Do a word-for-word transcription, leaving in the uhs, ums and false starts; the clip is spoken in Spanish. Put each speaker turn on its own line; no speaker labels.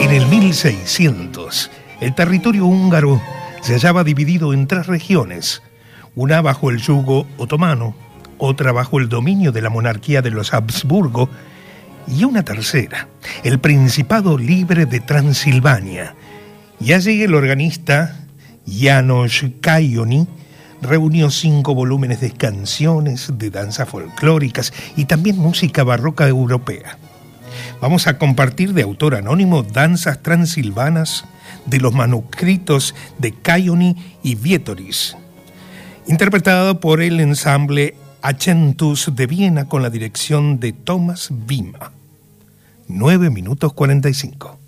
En el mil seiscientos, el territorio húngaro se hallaba dividido en tres regiones, una bajo el yugo otomano, otra bajo el dominio de la monarquía de los Habsburgo y una tercera, el Principado Libre de Transilvania. Y allí el organista János Kállóni reunió cinco volúmenes de canciones, de danzas folclóricas y también música barroca europea. Vamos a compartir de autor anónimo danzas transilvanas de los manuscritos de Kállóni y Vietoris, interpretado por el ensamble Accentus de Viena con la dirección de Thomas Wimmer. nueve minutos cuarenta y cinco.